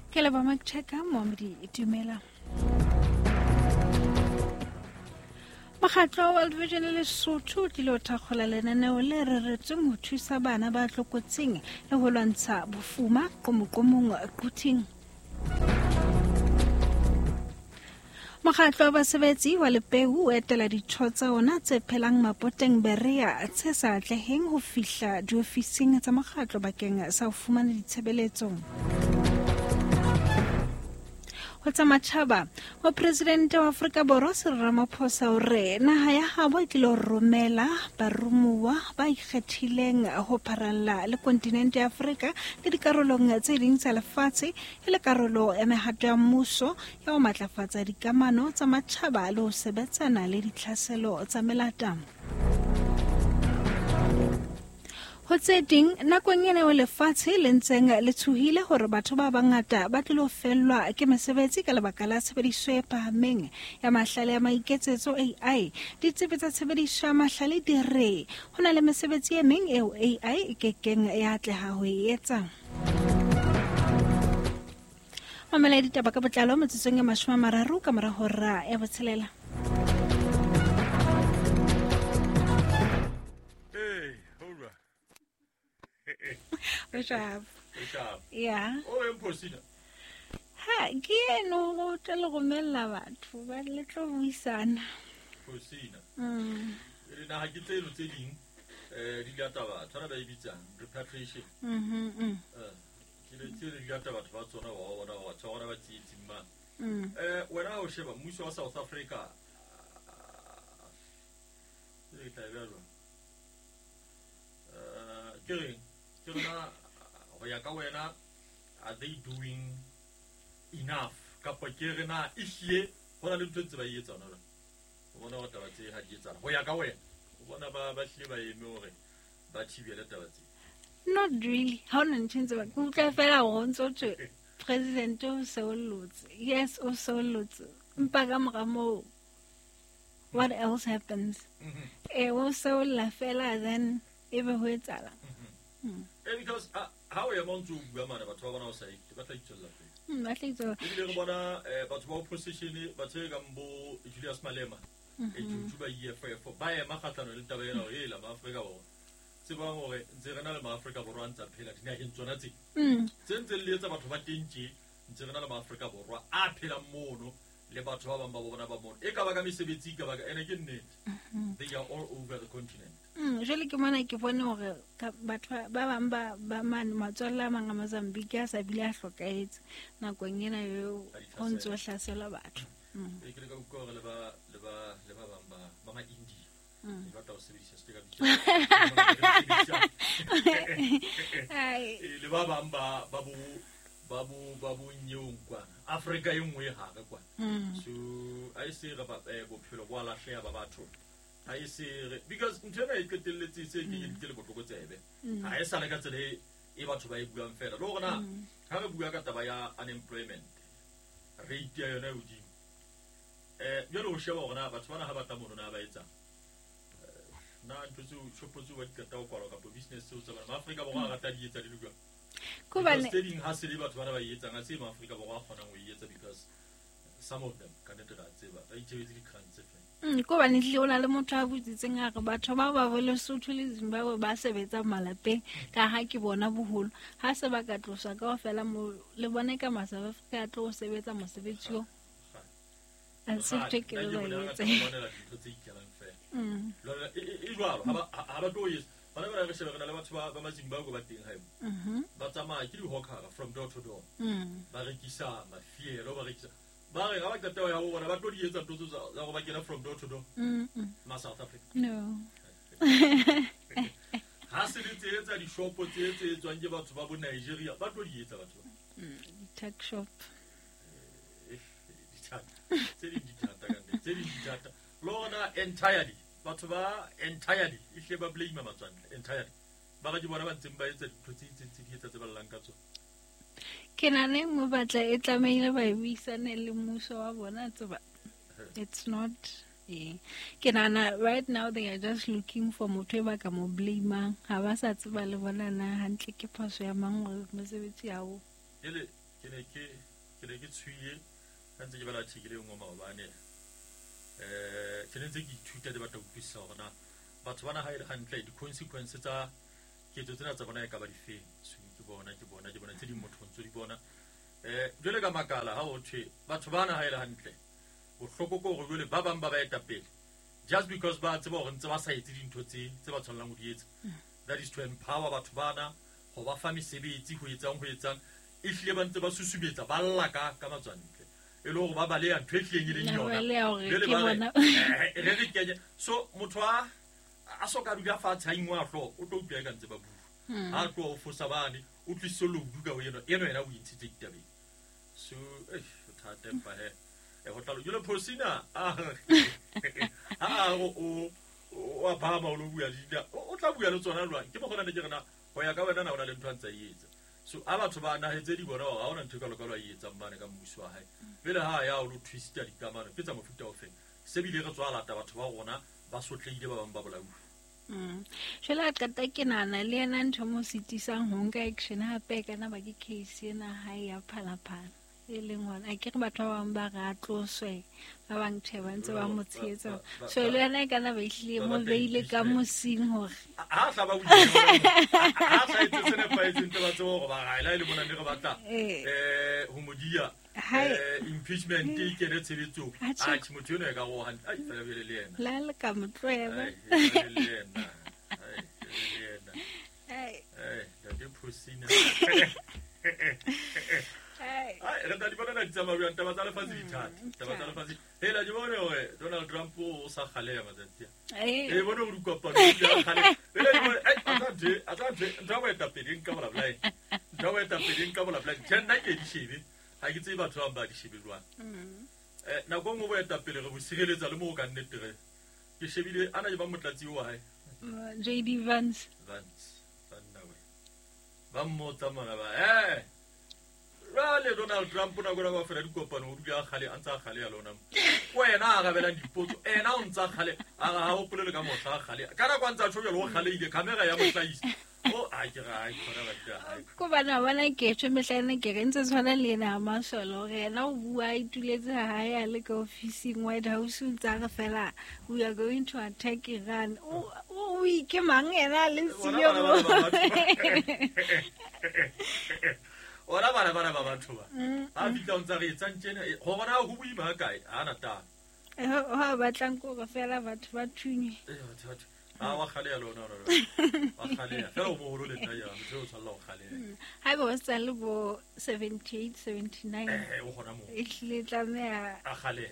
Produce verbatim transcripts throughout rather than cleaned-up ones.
Ke le ba makcheka momdi itumela. Makgatlo World Vision le Lesotho di lo thakgola lenaneo le reretsweng ho thusa bana ba tlokotsing le ho lwantsha bofuma qomoqomong quting. Makgatlo a basebetsi wa Lepeu o etela ditho tsa ona tse phelang mapoteng berea tse sa atleheng ho fihla diofising tsa makgatlo bakeng sa ho fumana ditshebeletso. Ho tsa matjhaba wa presidente wa Afrika Borwa Cyril Ramaphosa o re naha ya habo e tlilo romela barumuwa ba ikgethileng ho paralla le kontinente ya Afrika le dikarolong tse ding tsa lefatshe e le karolo ya mehato ya mmuso ya ho matlafatsa dikamano tsa matjhaba le ho sebetsana le ditlhaselo tsa melata. Ho tse ding nakong ena o lefatshe le ntseng le tshohile hore batho ba bangata ba tlilo fellwa ke mesebetsi ka lebaka la tshebediso e phahameng ya mahlale ya maiketsetso A I. Ditsebi tsa tshebediso ya mahlale di re ho na le mesebetsi e meng eo A I e kekeng ya atleha ho e etsa. Mamela ditaba ka botlalo metsotsong ya mashome a mararo ka mora hora ya botshelela. Bishop. Bishop. Yeah. Oh, impossible. Ha, ke no go tla go mella batho ba le tlo buisana. Impossible. Mm. Re na ha ke tseno tse ding eh di lata ba tsana ba ibitsang repatriation. Mhm. Mm. Eh ke le tsere di lata batho ba tsona wa bona wa tsona ba tsitsi ma. Mm. Eh wena o sheba mmuso wa South Africa. Le tla ba lo. Eh ke reng ke rena go ya ka wena, are they doing enough ka pa ke rena ihle bona le ntse ba yetsa ona o bona go taba tse ha di etsa go ya ka wena o bona ba ba hle ba eme hore ba thibele taba tse. Not really. How na ntse ba ku tla fela go ntso tse president o se o lotse. Yes, o se o lotse. Mpa ka mo mo what else happens? Eh o se o la fela then e be ho etsala. Mm. Because uh, how you want to go man about two hours say ba tla itsolla fe. Mm, ba tla itsolla. Ile re bona eh batho ba opposition ba tse ka mbo Julius Malema e tutuba ye fa fa ba ya makgatlano le taba ena e la ba Afrika Borwa. Se ba hore ntse rena le ma Afrika Borwa ntse phela dina ke tsona tse. Mm. Tsentse le etsa batho ba tentse ntse rena le ma Afrika Borwa a phela mono le batho ba bang ba bona ba mono. E ka ba ka mesebetsi ka ba ka ene ke nnete. They are all over the continent. Mm, jole ke mona ke bone hore batho ba bang ba ba man matswalla manga Mozambique a sa bile a hlokaetse nakong ena yo ho ntso hlasela batho. Mm. E ke le ka utlwa le ba le ba le ba bang ba ba ma India. Mm. Ba tla o sebedisa se ka bitsa. Ai le ba bang ba ba bo ba bo ba bo nyong kwa Africa e nngwe ha ka kwa. So I say ga ba e bophelo bo la hle ba batho. I say because ntena e qetelletse se ke ke le botloko tsebe ha e sa le ka tsele e batho ba e buang fela le gona ha re bua ka taba ya unemployment rate ya yona u di eh yo lo sheba gona batho bana ha ba ta mono na ba etsa na ntse o shopotse wa dikata o kwala ka business se o tsaba ma Afrika Borwa ga ta di etsa di lukwa ko ba ne studying ha se le batho bana ba etsa nga se ma Afrika Borwa khona go etsa because some of them ka nete ra tseba ba itshebetse di grants fe. Mm, ko ba ne hle ona le motho a butsitseng a re batho ba ba bo Lesotho le Zimbabwe ba sebetsa malapeng ka ha ke bona boholo ha se ba ka tlosa ka ofela mo le bone ka South Africa tlo sebetsa mosebetsi o a se teke le ba etse mm lo e jwalo ha ba ha ba tlo yes bana ba re shebela le batho ba ba Zimbabwe ba teng ha mhm ba tsamaya ke di hawker from door to door mm ba rekisa mafielo ba rekisa ba re ga ba tata ya ho bona ba tlo di etsa totso za go ba kena from door to door mm ma South Africa no ha se le tsetsa di shopo tse tse tswang ke batho ba bo Nigeria ba tlo di etsa batho mm tech shop eh di tata tse di tata ka nne tse di tata lona entirely batho ba entirely e hle ba blame matswana entirely ba ga di bona ba ntseng ba etsa dithotsi tse di etsa tse ba llang ka tsona. Ke nane mo batla e tlameile ba buisane le mmuso wa bona tseba it's not eh ke nana right now they are just looking for motho ba ka mo blame ha ba sa tseba le bona na hantle ke phoso ya mang mo sebetsi yawo ele ke ne ke ke ne ke tshuye ka ntse ke bala article e nngwe maobane eh ke ne ntse ke ithuta di batla go utlwisisa gore na batho bana ha ile hantle di consequences tsa ke tso tsena tsa bona e ka ba di feng so ke bona ke bona ke bona tse di motho ntse di bona eh jole ka makala ha o thwe batho bana ha ile hantle o hloko ko go jole ba bang ba ba eta pele just because ba tseba gore ntse ba sa etse dintho tse tse ba tshwanang go di etsa that is to empower batho bana go ba fa mesebetsi go etsang go etsang e hlile ba ntse ba susubetsa ba lla ka ka matswantle e le go ba ba le ya ntwe tleng le yona le bona e re ke so motho a a so ka dula fa tsaingwa hlo o tlo utlwa ka ntse ba bu a tlo o fosa bane o tliso lo duka o yena eno yena o intshitse ditabe so eh thata pa he e go tla lo phosina a a o o a ba ma o lo bua dida o tla bua le tsona lwa ke mo gona ne ke rena go ya ka wena na ona le ntwantsa yetsa so a batho ba na hetse di bona ga ona ntwe ka lokalo yetsa mmane ka mmuso wa hae bele ha ya o lo twista dikamano ke tsa mofuta o fe se bile re tswala ta batho ba gona ba sotleile ba bang ba bolau mm shela ka ta ke nana le yena ntho mo sitisang ho nka action hape kana ba ke case ena hae ya phala phala e leng one a ke re batho ba bang ba ga tloswe ba bang theba ntse ba mo tshetsa so le yena kana ba ihlile mo beile ka mosing hore a tla ba bua a tla itse sene fa itse ntse ba tso go ba ga ila ile mona ne re batla eh ho modia eh impeachment ke ke re tshebetso a ke motho yona ka go hana ai fela bele le yena la le ka motlweba le yena ai le yena ai ai ya ke phosina ai re tla di bona na tsama bua ntaba tsa lefatshe di thata ntaba tsa lefatshe hela di bone hore Donald Trump o sa khalea matsatsi e bone go dikopa ya khale bele di bone ai atante atante ntaba eta peding ka bola blai ntaba eta peding ka bola blai tena ke di shebe ha ke tse batho ba ba di shebelwa eh na go mo bo eta pele re bo sireletsa le mo ka nnete re ke shebile ana ba motlatsi wa hae J D Vance Vance banna we ba mo tsamana ba eh rale Donald Trump na go ba fela dikopano o dula khale a ntsa khale ya lona wena ga bela dipotso ena o ntsa khale a ga o polele ka motsa khale kana kwa ntsa tsho lo khale ile camera ya motlaisi o a ke ga ai khona ba ka ko bana bana ke tsho mehlane ke re ntse tshwana le ena ma solo re na o bua ituletse ha ya le ka office White House ntsa ga fela we are going to attack Iran o o ke mang ena le siyo ora bana bana ba batho ba a bitla ntsa re tsantjena go bona go buima kae ana ta eh ho ba tlang go fela batho ba thunye eh batho a wa khale ya lona lona wa khale ya fela mo holo le nna ya motho o tsalla go khale ha go sa le bo seventy-eight seventy-nine eh o gona mo e hle tlame a khale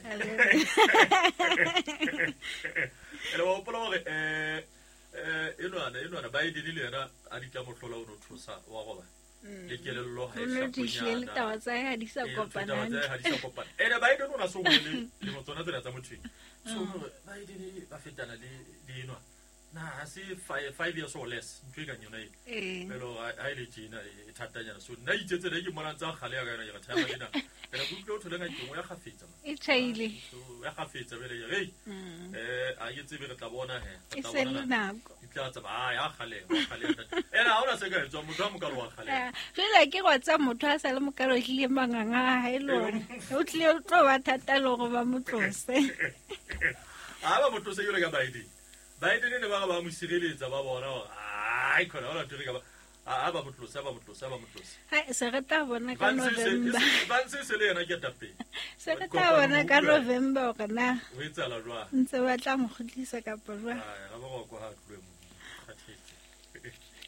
ele wa pola re eh eh eno ana eno ana ba e dinile yena a ditla mo hlola o no thusa wa go ba le kelello ha e sa punya le tawa tsa ha di sa kopana ha di sa kopana ene ba ide no na so le le motsona tsela tsa motho so ba ide ba fetana le le eno na se five years or less ntwe ka nyona e pero a ile tsina e thatanyana so nna itsetse re ke mona tsa khale ya ka ya thaba dina era go tlo thola nga tengwe ya gafetsa e tsaile so ya gafetsa bele hey eh a yetse be re tla bona he e se le nako ditla tsa ba ya khale ba khale era ha ona se ka tswa motho mo ka ro khale fela ke go tsa motho a sa le mo ka ro hlile manganga ha ilo o tlile o tlo ba thata le go ba motlose a ba motlose yole ka baidi baidi ne ba ba mo sireletsa ba bona ai khona ona tiri ka ba a ba motlosa ba motlosa ba motlosa ha se re ta bona ka November ba se se le yena ke tape se re ta bona ka November kana o etsala jwa ntse ba tla mo khutlisa ka porwa ha ga ba go ha tlwe mo khathetse